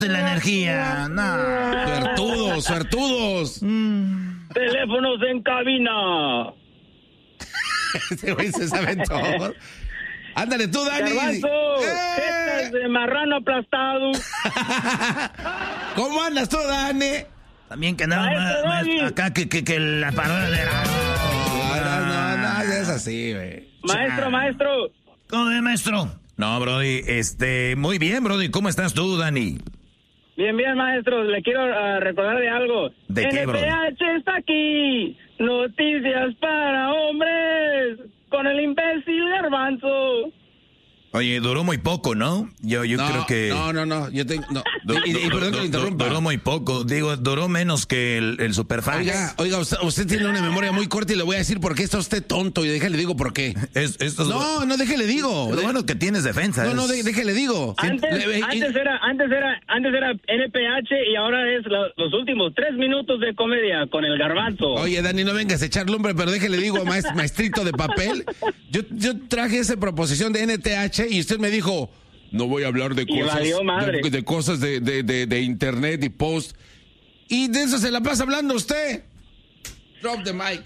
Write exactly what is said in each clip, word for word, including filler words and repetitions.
de la energía. No. Suertudos, suertudos. Mm. Teléfonos en cabina. Ese güey se sabe todo. Ándale tú, Dani. Garbanzo, ¡eh! De marrano aplastado. ¿Cómo andas tú, Dani? También que nada más acá que, que, que la parodia de... No, no, no, no, no es así, güey. Maestro, maestro. ¿Cómo es, maestro? No, Brody, este, muy bien, Brody. ¿Cómo estás tú, Dani? Bien, bien, maestro. Le quiero uh, recordar de algo. ¿De qué, Brody? N P H está aquí. Noticias para hombres. Con el imbécil Garbanzo. Oye, duró muy poco, ¿no? Yo, yo no, creo que... No, no, no, yo tengo... No. Du, y, y, perdón que lo interrumpa. Duró muy poco, digo, duró menos que el, el Superfax. Oiga, oiga, usted, usted tiene una memoria muy corta y le voy a decir por qué está usted tonto y déjale digo por qué. Es, esto es no, no, déjale digo. Lo bueno que tienes defensa. No, no, de, déjale digo. Antes, le, antes, era, antes, era, antes era N P H y ahora es lo, los últimos tres minutos de comedia con el Garbanzo. Oye, Dani, no vengas a echar lumbre, pero déjale digo, maest, maestrito de papel. Yo, yo traje esa proposición de N T H y usted me dijo... No voy a hablar de cosas de, de cosas de, de, de, de internet y post. Y de eso se la pasa hablando usted. Drop the mic.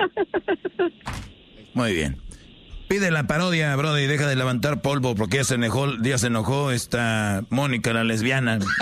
Muy bien. Pide la parodia, brother, y deja de levantar polvo porque ya se enojó, ya se enojó esta Mónica, la lesbiana. ¿De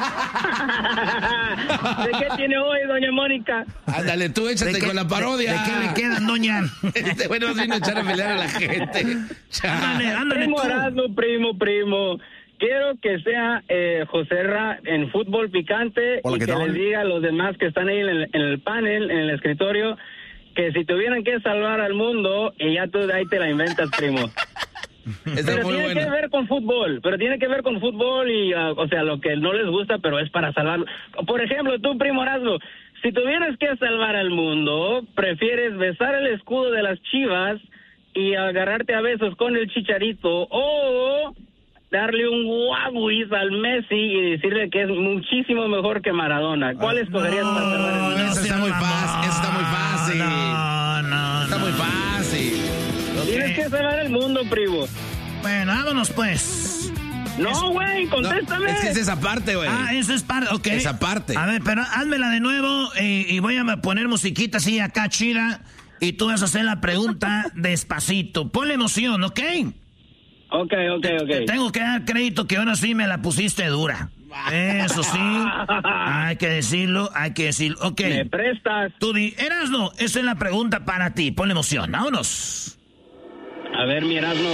qué tiene hoy, doña Mónica? Ándale, tú échate con la parodia. ¿De, de qué le quedan, doña? Este güey nos vino a echar a pelear a la gente. Ándale, ándale. Primo Erasmo, primo, primo. Quiero que sea eh, José Ra en fútbol picante. Hola, y que tal? Les diga a los demás que están ahí en el, en el panel, en el escritorio, que si tuvieran que salvar al mundo, y ya tú de ahí te la inventas, primo. Pero tiene buena. que ver con fútbol, pero tiene que ver con fútbol y, uh, o sea, lo que no les gusta, pero es para salvarlo. Por ejemplo, tú, primo Erasmo, si tuvieras que salvar al mundo, ¿prefieres besar el escudo de las Chivas y agarrarte a besos con el Chicharito o darle un guaguis al Messi y decirle que es muchísimo mejor que Maradona? ¿Cuál escogerías no, para salvar el mundo? Eso está muy fácil, eso está muy fácil. No, no, Está no. muy fácil. Tienes que salvar el mundo, primo. Bueno, vámonos pues. No, güey, contéstame. No, es que es esa parte, güey. Ah, eso es parte, ok. Esa parte. A ver, pero házmela de nuevo y, y voy a poner musiquita así acá chida y tú vas a hacer la pregunta despacito. Ponle emoción, ¿ok? Ok, ok, ok. Te tengo que dar crédito que ahora sí me la pusiste dura. Eso sí, hay que decirlo, hay que decirlo. Ok. Me prestas. Tú di, Erasno, esa es la pregunta para ti. Ponle emoción, vámonos. A ver, mi Erasno.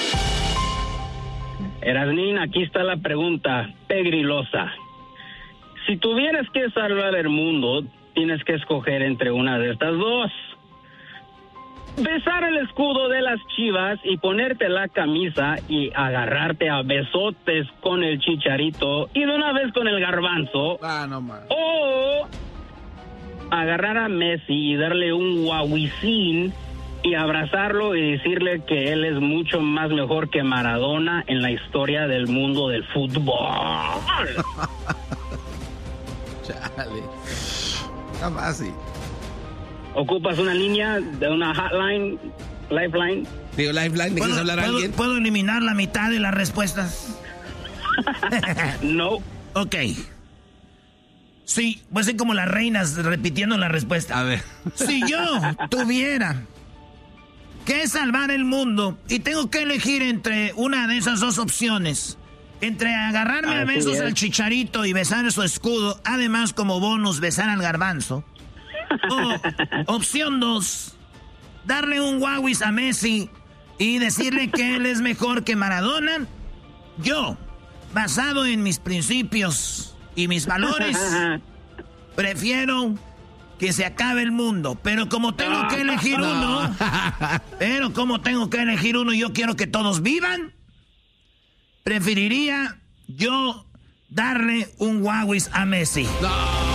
Erasnín, aquí está la pregunta pegrilosa. Si tuvieras que salvar el mundo, tienes que escoger entre una de estas dos. Besar el escudo de las Chivas y ponerte la camisa y agarrarte a besotes con el Chicharito y de una vez con el Garbanzo. Ah, no más. O agarrar a Messi y darle un guauicín y abrazarlo y decirle que él es mucho más mejor que Maradona en la historia del mundo del fútbol. Chale. Está fácil. ¿Ocupas una línea de una hotline, lifeline? Digo, lifeline, ¿de qué hablar a ¿puedo, alguien? ¿Puedo eliminar la mitad de las respuestas? No. Ok. Sí, voy a ser como las reinas repitiendo la respuesta. A ver. Si yo tuviera que salvar el mundo y tengo que elegir entre una de esas dos opciones, entre agarrarme a besos al Chicharito y besar su escudo, además como bonus besar al Garbanzo, o opción dos, darle un guauis a Messi y decirle que él es mejor que Maradona, yo, basado en mis principios y mis valores, prefiero que se acabe el mundo. Pero como tengo que elegir no. uno, pero como tengo que elegir uno, yo quiero que todos vivan, preferiría yo darle un guauis a Messi. No.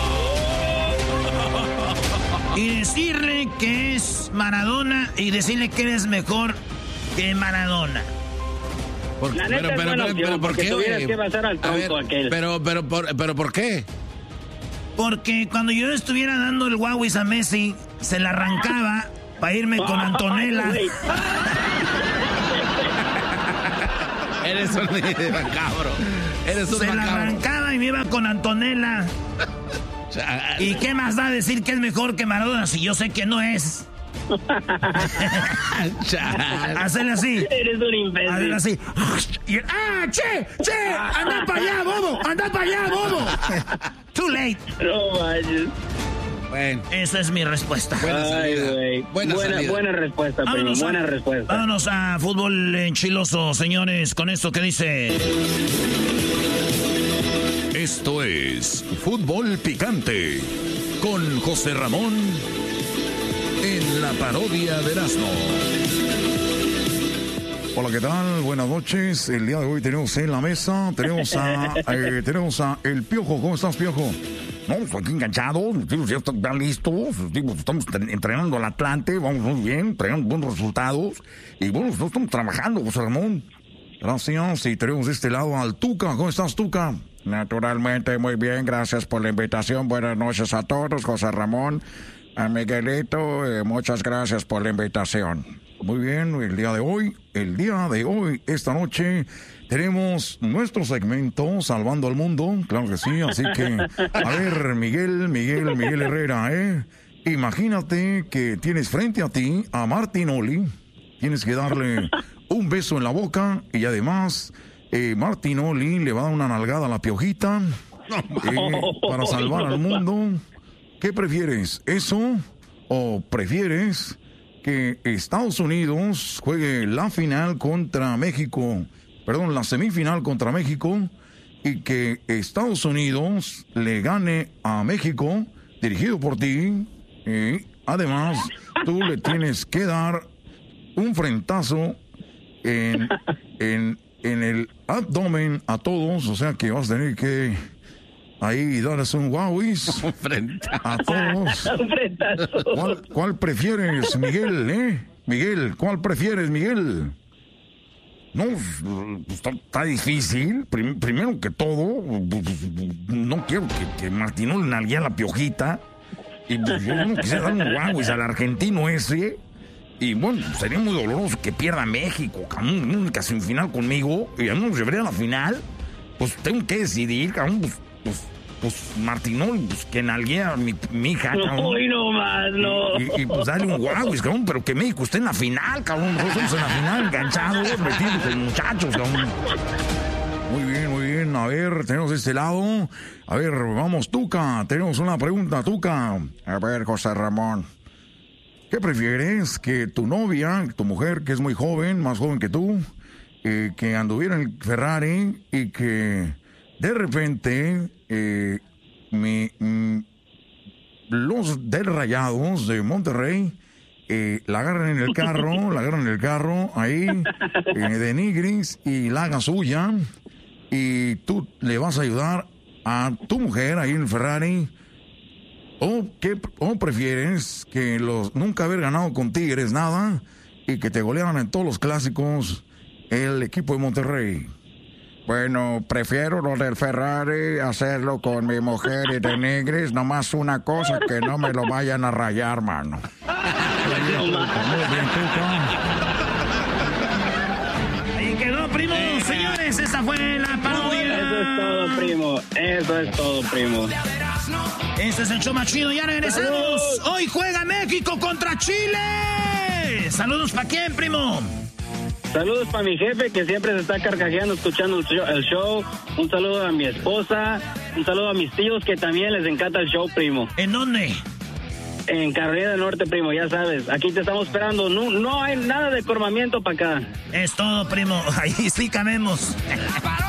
Y decirle que es Maradona y decirle que eres mejor que Maradona. Por, La neta pero, es pero, buena pero, opción, pero, ¿por porque qué, tuvieras güey? que basar al A ver, tonto aquel. Pero, pero, por, pero, ¿por qué? Porque cuando yo estuviera dando el guauis a Messi, se la arrancaba para irme con Antonella. Eres un macabro. Eres un Se la macabro. arrancaba y me iba con Antonella. ¿Y qué más da decir que es mejor que Maradona si yo sé que no es? Hacerle así. Eres un imbécil. Hacerle así. Y, ¡ah, che! ¡Che! ¡Anda para allá, bobo! ¡Anda para allá, bobo! Too late. No vayas. Bueno. Esa es mi respuesta. Buena Ay, salida. Buena, buena, salida. buena respuesta, primo. Buena a, respuesta. Vámonos a fútbol enchiloso, señores, con esto que dice. Esto es Fútbol Picante con José Ramón en la parodia de Erasmo. Hola, ¿qué tal? Buenas noches. El día de hoy tenemos en la mesa, tenemos a, eh, tenemos a El Piojo. ¿Cómo estás, Piojo? No, estoy aquí enganchado, los tíos ya están listos, estamos entrenando al Atlante, vamos muy bien, traemos buenos resultados, y bueno, nosotros estamos trabajando, José Ramón. Gracias, y tenemos de este lado al Tuca. ¿Cómo estás, Tuca? Naturalmente, muy bien, gracias por la invitación, buenas noches a todos, José Ramón, a Miguelito, eh, muchas gracias por la invitación. Muy bien, el día de hoy, el día de hoy, esta noche, tenemos nuestro segmento Salvando al Mundo, claro que sí, así que, a ver, Miguel, Miguel, Miguel Herrera, ¿eh? Imagínate que tienes frente a ti a Martinoli, tienes que darle un beso en la boca y además, eh, Martinoli le va a dar una nalgada a la Piojita eh, para salvar al mundo. ¿Qué prefieres, eso o prefieres que Estados Unidos juegue la final contra México, perdón, la semifinal contra México, y que Estados Unidos le gane a México, dirigido por ti, y además tú le tienes que dar un frentazo en, en, en el abdomen a todos, o sea que vas a tener que ahí darles un guauis a todos. ¿Cuál, ¿Cuál prefieres, Miguel, eh? Miguel, ¿cuál prefieres, Miguel? No, está, está difícil. Prim, primero que todo, no quiero que, que Martinoli nalguee a la Piojita. Y pues, yo no quisiera dar un guauis al argentino ese. Y bueno, sería muy doloroso que pierda México, cabrón, una única semifinal conmigo. Y a mí nos llevaría a la final. Pues tengo que decidir, cabrón, pues, pues, pues Martinoli, pues que nalguee a mi, mi hija, cabrón. Uy, no más, no. Y, y pues dale un guauis, cabrón, pero que México esté en la final, cabrón. Nosotros estamos en la final, enganchados, metidos con muchachos, cabrón. Muy bien, muy bien. A ver, tenemos de este lado. A ver, vamos, Tuca. Tenemos una pregunta, Tuca. A ver, José Ramón. ¿Qué prefieres? ¿Que tu novia, tu mujer, que es muy joven, más joven que tú, eh, que anduviera en el Ferrari y que de repente eh, mi, mm, los del Rayados de Monterrey eh, la agarran en el carro, la agarran en el carro ahí eh, de Nigris y la haga suya y tú le vas a ayudar a tu mujer ahí en el Ferrari? ¿O, qué, o prefieres que los nunca haber ganado con Tigres nada y que te golearan en todos los clásicos el equipo de Monterrey? Bueno, prefiero lo del Ferrari, hacerlo con mi mujer y de Nigris, nomás una cosa, que no me lo vayan a rayar, mano. Ahí quedó, primo. Señores, esa fue la parodia. Eso es todo, primo. Eso es todo, primo. Este es el show más chido, ya regresamos. ¡Salud! Hoy juega México contra Chile. Saludos para quién, primo. Saludos para mi jefe que siempre se está carcajeando escuchando el show. Un saludo a mi esposa. Un saludo a mis tíos que también les encanta el show, primo. ¿En dónde? En Carolina del Norte, primo, ya sabes. Aquí te estamos esperando. No, no hay nada de cormamiento para acá. Es todo, primo. Ahí sí cabemos.